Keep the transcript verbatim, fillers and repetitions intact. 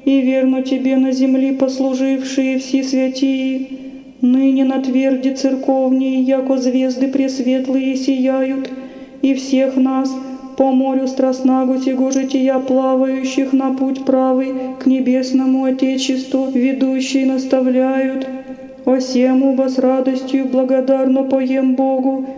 и верно Тебе на земли послужившие все святии, ныне на тверди церковней, яко звезды пресветлые сияют, и всех нас по морю страстнагу сего жития плавающих на путь правый к небесному Отечеству ведущие наставляют. О сему с радостью благодарно поем Богу,